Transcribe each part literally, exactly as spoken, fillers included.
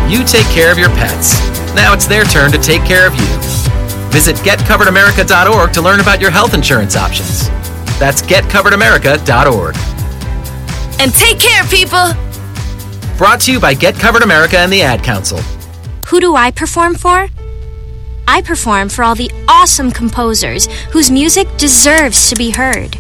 You take care of your pets. Now it's their turn to take care of you. Visit get covered america dot org to learn about your health insurance options. That's get covered america dot org. And take care, people! Brought to you by Get Covered America and the Ad Council. Who do I perform for? I perform for all the awesome composers whose music deserves to be heard.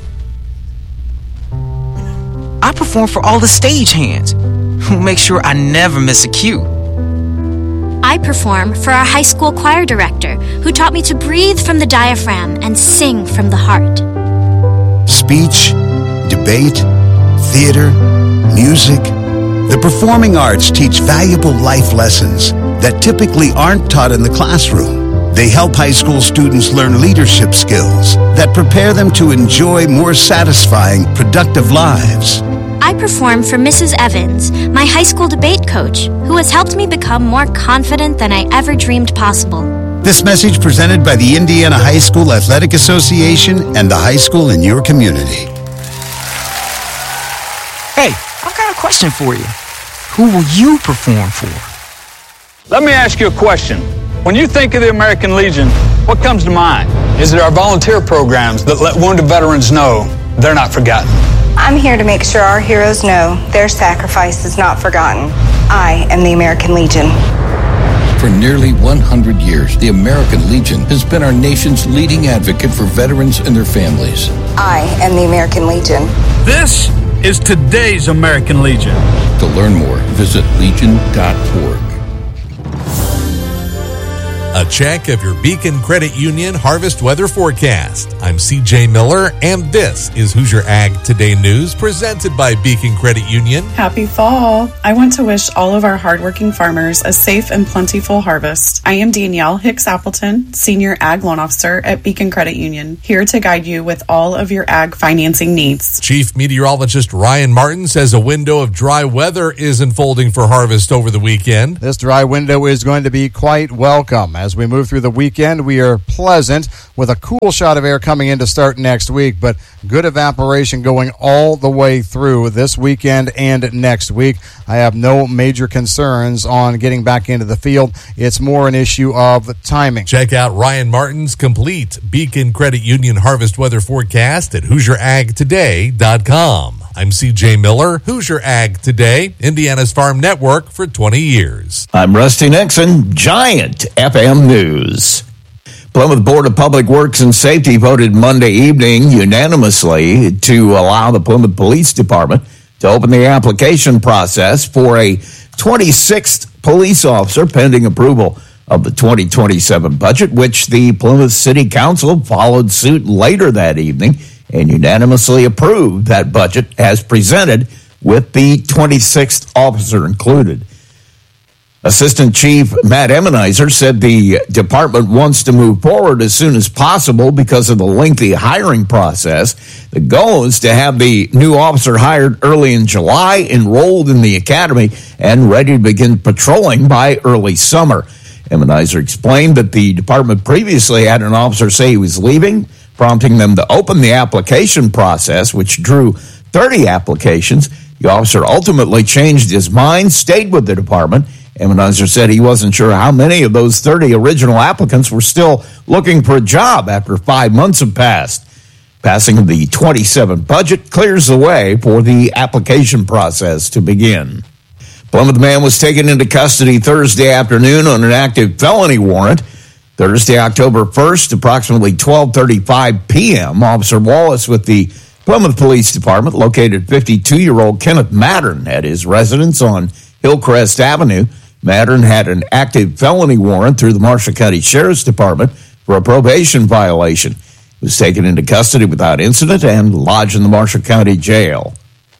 I perform for all the stagehands who make sure I never miss a cue. I perform for our high school choir director who taught me to breathe from the diaphragm and sing from the heart. Speech, debate, theater, music. The performing arts teach valuable life lessons that typically aren't taught in the classroom. They help high school students learn leadership skills that prepare them to enjoy more satisfying, productive lives. I perform for Missus Evans, my high school debate coach, who has helped me become more confident than I ever dreamed possible. This message presented by the Indiana High School Athletic Association and the high school in your community. Hey, I've got a question for you. Who will you perform for? Let me ask you a question. When you think of the American Legion, what comes to mind? Is it our volunteer programs that let wounded veterans know they're not forgotten? I'm here to make sure our heroes know their sacrifice is not forgotten. I am the American Legion. For nearly one hundred years, the American Legion has been our nation's leading advocate for veterans and their families. I am the American Legion. This is today's American Legion. To learn more, visit legion dot org. A check of your Beacon Credit Union harvest weather forecast. I'm C J Miller, and this is Hoosier Ag Today News, presented by Beacon Credit Union. Happy fall. I want to wish all of our hardworking farmers a safe and plentiful harvest. I am Danielle Hicks Appleton, Senior Ag Loan Officer at Beacon Credit Union, here to guide you with all of your ag financing needs. Chief Meteorologist Ryan Martin says a window of dry weather is unfolding for harvest over the weekend. This dry window is going to be quite welcome. As we move through the weekend, we are pleasant with a cool shot of air coming in to start next week, but good evaporation going all the way through this weekend and next week. I have no major concerns on getting back into the field. It's more an issue of timing. Check out Ryan Martin's complete Beacon Credit Union harvest weather forecast at hoosier ag today dot com. I'm C J Miller, Hoosier Ag Today, Indiana's Farm Network for twenty years. I'm Rusty Nixon, Giant F M News. Plymouth Board of Public Works and Safety voted Monday evening unanimously to allow the Plymouth Police Department to open the application process for a twenty-sixth police officer pending approval of the twenty twenty-seven budget, which the Plymouth City Council followed suit later that evening and unanimously approved that budget as presented with the twenty-sixth officer included. Assistant Chief Matt Emmenizer said the department wants to move forward as soon as possible because of the lengthy hiring process. The goal is to have the new officer hired early in July, enrolled in the academy, and ready to begin patrolling by early summer. Emmenizer explained that the department previously had an officer say he was leaving, prompting them to open the application process, which drew thirty applications. The officer ultimately changed his mind, stayed with the department. Emmenizer said he wasn't sure how many of those thirty original applicants were still looking for a job after five months have passed. Passing of the twenty-seven budget clears the way for the application process to begin. Plymouth man was taken into custody Thursday afternoon on an active felony warrant. Thursday, October first, approximately twelve thirty-five p.m., Officer Wallace with the Plymouth Police Department located fifty-two-year-old Kenneth Mattern at his residence on Hillcrest Avenue. Mattern had an active felony warrant through the Marshall County Sheriff's Department for a probation violation. He was taken into custody without incident and lodged in the Marshall County Jail.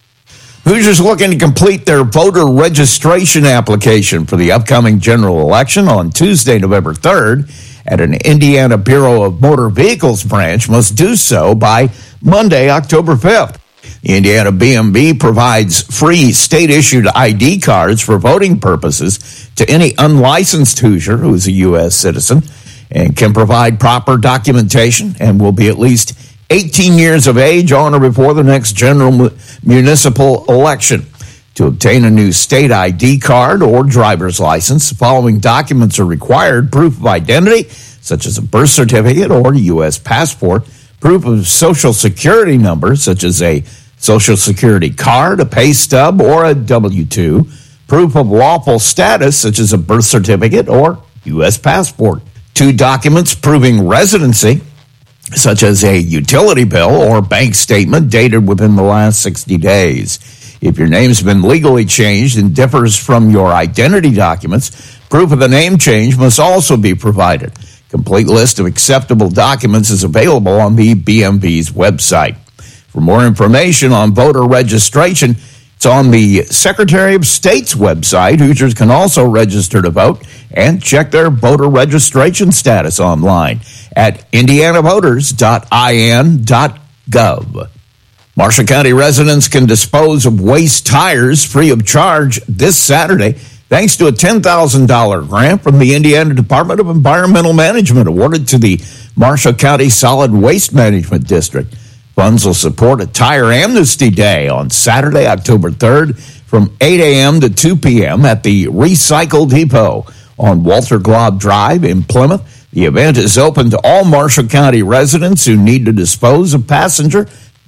Hoosiers looking to complete their voter registration application for the upcoming general election on Tuesday, November third, at an Indiana Bureau of Motor Vehicles branch must do so by Monday, October fifth. The Indiana B M V provides free state-issued I D cards for voting purposes to any unlicensed Hoosier who is a U S citizen and can provide proper documentation and will be at least eighteen years of age on or before the next general municipal election. To obtain a new state I D card or driver's license, the following documents are required: proof of identity, such as a birth certificate or U S passport, proof of social security number, such as a social security card, a pay stub, or a W two, proof of lawful status, such as a birth certificate or U S passport. Two documents proving residency, such as a utility bill or bank statement dated within the last sixty days. If your name's been legally changed and differs from your identity documents, proof of the name change must also be provided. Complete list of acceptable documents is available on the B M V's website. For more information on voter registration, it's on the Secretary of State's website. Hoosiers can also register to vote and check their voter registration status online at indiana voters dot i n dot gov. Marshall County residents can dispose of waste tires free of charge this Saturday, thanks to a ten thousand dollars grant from the Indiana Department of Environmental Management awarded to the Marshall County Solid Waste Management District. Funds will support a Tire Amnesty Day on Saturday, October third, from eight a.m. to two p.m. at the Recycle Depot on Walter Glob Drive in Plymouth. The event is open to all Marshall County residents who need to dispose of passenger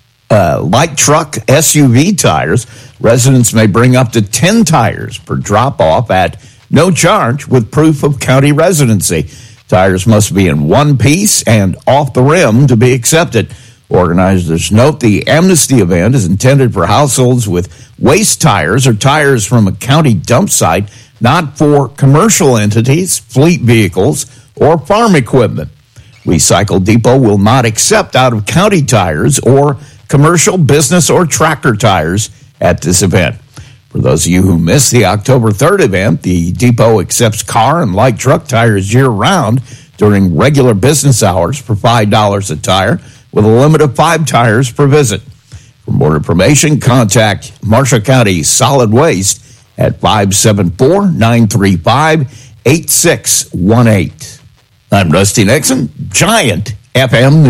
Uh, light truck S U V tires. Residents may bring up to ten tires per drop-off at no charge with proof of county residency. Tires must be in one piece and off the rim to be accepted. Organizers note the Amnesty event is intended for households with waste tires or tires from a county dump site, not for commercial entities, fleet vehicles, or farm equipment. Recycle Depot will not accept out-of-county tires or commercial, business, or tractor tires at this event. For those of you who missed the October third event, the depot accepts car and light truck tires year-round during regular business hours for five dollars a tire, with a limit of five tires per visit. For more information, contact Marshall County Solid Waste at five seven four, nine three five, eight six one eight. I'm Rusty Nixon, Giant F M News.